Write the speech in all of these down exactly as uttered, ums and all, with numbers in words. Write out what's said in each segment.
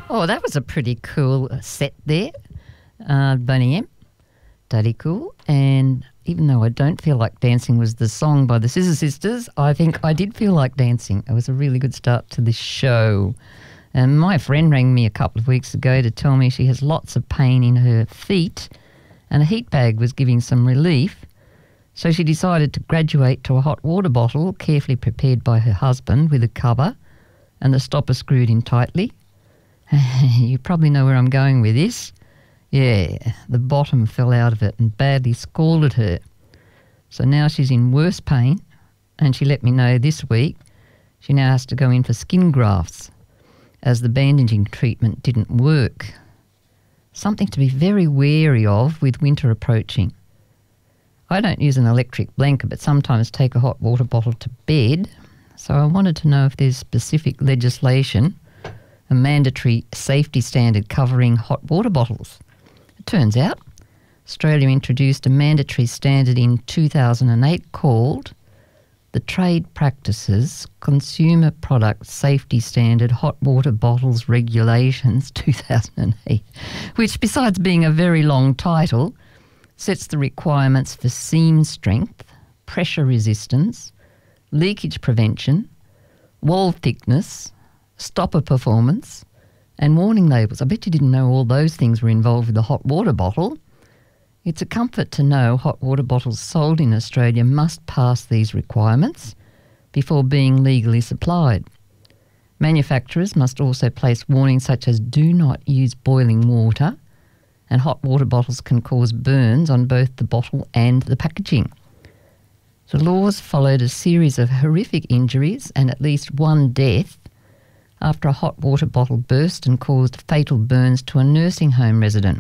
Oh, that was a pretty cool set there. Uh, Boney M. Bloody cool. And even though I don't feel like dancing was the song by the Scissor Sisters, I think I did feel like dancing. It was a really good start to this show. And my friend rang me a couple of weeks ago to tell me she has lots of pain in her feet and a heat bag was giving some relief. So she decided to graduate to a hot water bottle carefully prepared by her husband with a cover and the stopper screwed in tightly. You probably know where I'm going with this. Yeah, the bottom fell out of it and badly scalded her. So now she's in worse pain, and she let me know this week she now has to go in for skin grafts as the bandaging treatment didn't work. Something to be very wary of with winter approaching. I don't use an electric blanket, but sometimes take a hot water bottle to bed. So I wanted to know if there's specific legislation, a mandatory safety standard covering hot water bottles. It turns out Australia introduced a mandatory standard in two thousand eight called the Trade Practices Consumer Product Safety Standard Hot Water Bottles Regulations two thousand eight, which besides being a very long title, sets the requirements for seam strength, pressure resistance, leakage prevention, wall thickness, stopper performance, and warning labels. I bet you didn't know all those things were involved with the hot water bottle. It's a comfort to know hot water bottles sold in Australia must pass these requirements before being legally supplied. Manufacturers must also place warnings such as do not use boiling water, and hot water bottles can cause burns on both the bottle and the packaging. The laws followed a series of horrific injuries and at least one death after a hot water bottle burst and caused fatal burns to a nursing home resident.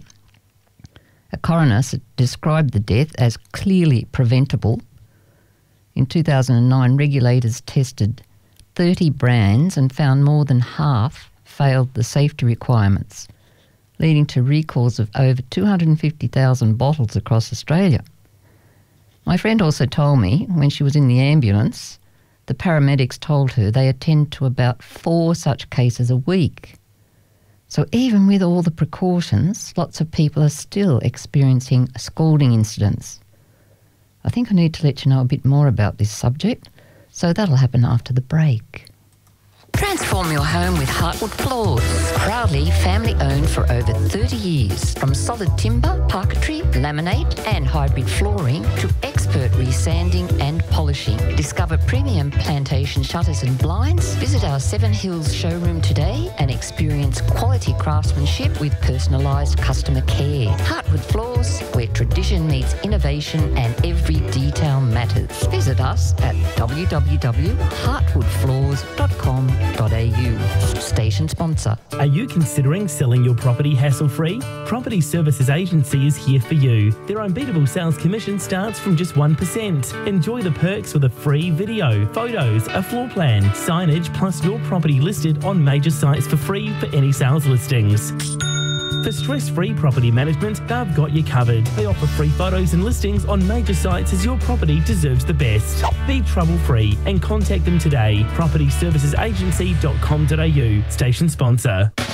A coroner described the death as clearly preventable. In two thousand nine, regulators tested thirty brands and found more than half failed the safety requirements, leading to recalls of over two hundred fifty thousand bottles across Australia. My friend also told me when she was in the ambulance, the paramedics told her they attend to about four such cases a week. So even with all the precautions, lots of people are still experiencing scalding incidents. I think I need to let you know a bit more about this subject, so that'll happen after the break. Transform your home with Heartwood Floors. Proudly family-owned for over thirty years. From solid timber, parquetry, laminate and hybrid flooring to expert resanding and polishing. Discover premium plantation shutters and blinds. Visit our Seven Hills showroom today and experience quality craftsmanship with personalised customer care. Heartwood Floors, where tradition meets innovation and every detail matters. Visit us at w w w dot heartwood floors dot com dot a u. Station sponsor. Are you considering selling your property hassle-free? Property Services Agency is here for you. Their unbeatable sales commission starts from just one percent. Enjoy the perks with a free video, photos, a floor plan, signage, plus your property listed on major sites for free for any sales listings. For stress-free property management, they've got you covered. They offer free photos and listings on major sites as your property deserves the best. Be trouble-free and contact them today. property services agency dot com dot a u. Station sponsor.